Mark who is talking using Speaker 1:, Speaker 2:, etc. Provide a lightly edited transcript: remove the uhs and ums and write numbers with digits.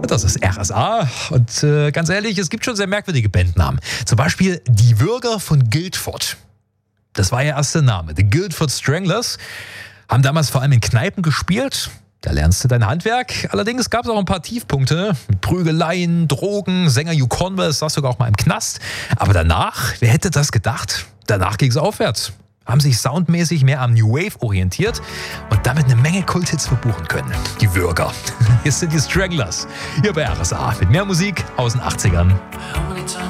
Speaker 1: Das ist RSA und ganz ehrlich, es gibt schon sehr merkwürdige Bandnamen. Zum Beispiel Die Würger von Guildford. Das war ihr erster Name. The Guildford Stranglers haben damals vor allem in Kneipen gespielt. Da lernst du dein Handwerk. Allerdings gab es auch ein paar Tiefpunkte. Prügeleien, Drogen, Sänger Hugh Conwell saß sogar auch mal im Knast. Aber danach, wer hätte das gedacht? Danach ging es aufwärts. Haben sich soundmäßig mehr am New Wave orientiert und damit eine Menge Kulthits verbuchen können. Die Würger. Hier sind die Stranglers. Hier bei RSA mit mehr Musik aus den 80ern.